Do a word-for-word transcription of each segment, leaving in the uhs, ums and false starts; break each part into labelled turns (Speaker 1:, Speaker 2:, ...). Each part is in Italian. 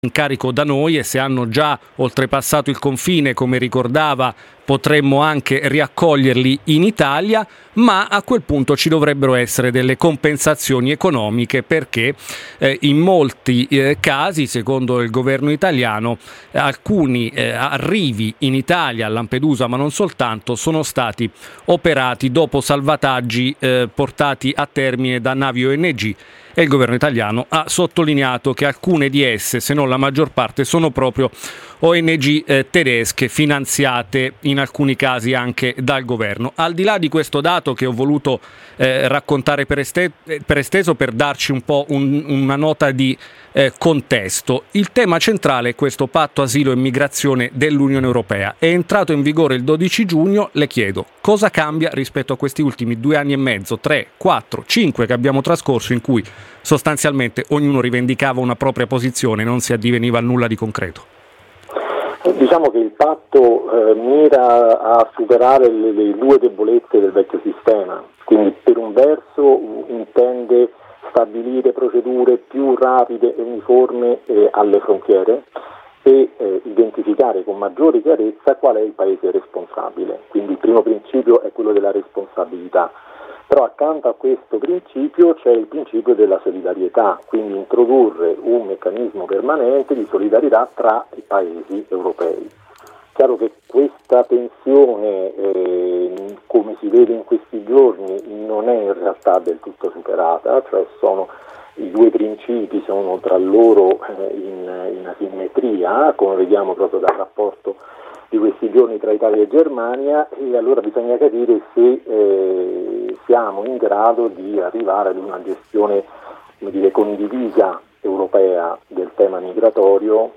Speaker 1: in carico da noi, e se hanno già oltrepassato il confine, come ricordava, potremmo anche riaccoglierli in Italia, ma a quel punto ci dovrebbero essere delle compensazioni economiche, perché eh, in molti eh, casi, secondo il governo italiano, alcuni eh, arrivi in Italia, a Lampedusa ma non soltanto, sono stati operati dopo salvataggi eh, portati a termine da navi O N G, e il governo italiano ha sottolineato che alcune di esse, se non la maggior parte, sono proprio O N G eh, tedesche, finanziate in alcuni casi anche dal governo. Al di là di questo dato che ho voluto eh, raccontare per, este- per esteso, per darci un po' un, una nota di eh, contesto, il tema centrale è questo patto asilo e migrazione dell'Unione Europea. È entrato in vigore il dodici giugno, le chiedo cosa cambia rispetto a questi ultimi due anni e mezzo, tre, quattro, cinque che abbiamo trascorso, in cui sostanzialmente ognuno rivendicava una propria posizione e non si addiveniva a nulla di concreto.
Speaker 2: Diciamo che il patto eh, mira a superare le, le due debolezze del vecchio sistema, quindi per un verso intende stabilire procedure più rapide e uniformi eh, alle frontiere e eh, identificare con maggiore chiarezza qual è il paese responsabile, quindi il primo principio è quello della responsabilità. Però accanto a questo principio c'è il principio della solidarietà, quindi introdurre un meccanismo permanente di solidarietà tra i paesi europei. Chiaro che questa tensione, eh, come si vede in questi giorni, non è in realtà del tutto superata, cioè sono, i due principi sono tra loro eh, in, in asimmetria, come vediamo proprio dal rapporto di questi giorni tra Italia e Germania, e allora bisogna capire se eh, siamo in grado di arrivare ad una gestione, come dire, condivisa europea del tema migratorio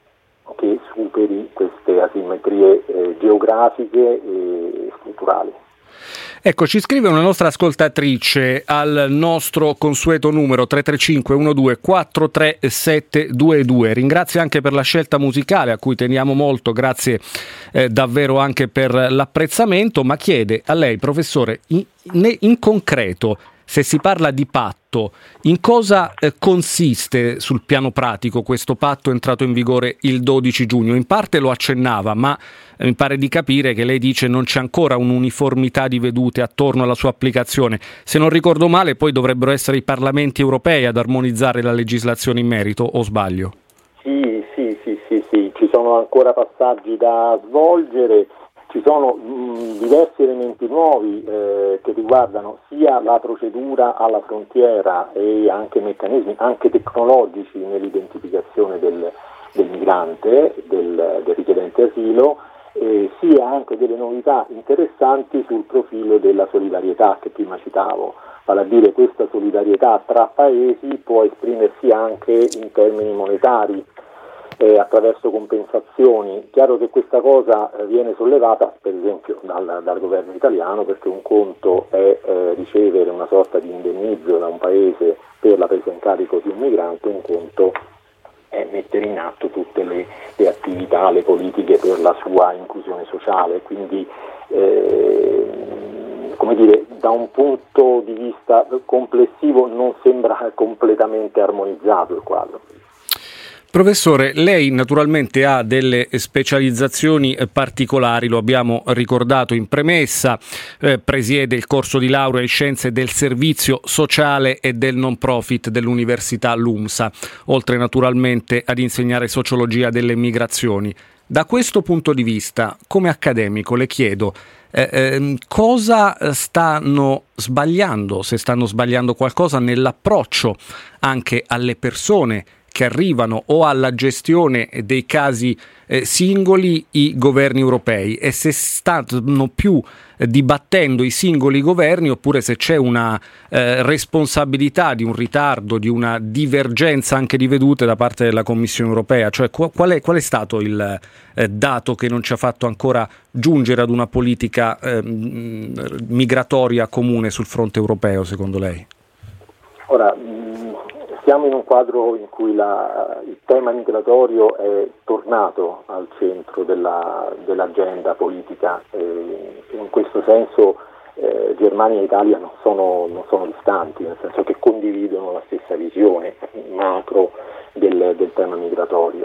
Speaker 2: che superi queste asimmetrie eh, geografiche e strutturali.
Speaker 1: Ecco, ci scrive una nostra ascoltatrice al nostro consueto numero tre tre cinque uno due quattro tre sette due due. Ringrazio anche per la scelta musicale, a cui teniamo molto, grazie eh, davvero anche per l'apprezzamento, ma chiede a lei, professore, in, in concreto, se si parla di patto, in cosa eh, consiste sul piano pratico questo patto entrato in vigore il dodici giugno? In parte lo accennava, ma eh, mi pare di capire che lei dice non c'è ancora un'uniformità di vedute attorno alla sua applicazione. Se non ricordo male, poi dovrebbero essere i parlamenti europei ad armonizzare la legislazione in merito, o sbaglio?
Speaker 2: Sì, sì, sì, sì, sì. Ci sono ancora passaggi da svolgere. Ci sono mh, diversi elementi nuovi eh, che riguardano sia la procedura alla frontiera e anche meccanismi, anche tecnologici, nell'identificazione del, del migrante, del, del richiedente asilo, eh, sia anche delle novità interessanti sul profilo della solidarietà che prima citavo. Vale a dire, questa solidarietà tra paesi può esprimersi anche in termini monetari, Eh, attraverso compensazioni. Chiaro che questa cosa eh, viene sollevata per esempio dal, dal governo italiano, perché un conto è eh, ricevere una sorta di indennizzo da un paese per la presa in carico di un migrante, un conto è mettere in atto tutte le, le attività, le politiche per la sua inclusione sociale. Quindi eh, come dire, da un punto di vista complessivo non sembra completamente armonizzato il quadro.
Speaker 1: Professore, lei naturalmente ha delle specializzazioni particolari, lo abbiamo ricordato in premessa, eh, presiede il corso di laurea in scienze del servizio sociale e del non profit dell'Università LUMSA, oltre naturalmente ad insegnare sociologia delle migrazioni. Da questo punto di vista, come accademico, le chiedo eh, eh, cosa stanno sbagliando, se stanno sbagliando qualcosa nell'approccio anche alle persone che arrivano o alla gestione dei casi eh, singoli i governi europei, e se stanno più eh, dibattendo i singoli governi, oppure se c'è una eh, responsabilità di un ritardo, di una divergenza anche di vedute da parte della Commissione europea. Cioè qu- qual è, qual è stato il eh, dato che non ci ha fatto ancora giungere ad una politica eh, migratoria comune sul fronte europeo, secondo lei?
Speaker 2: Ora, siamo in un quadro in cui la, il tema migratorio è tornato al centro della, dell'agenda politica, e in questo senso eh, Germania e Italia non sono, non sono distanti, nel senso che condividono la stessa visione macro del, del tema migratorio.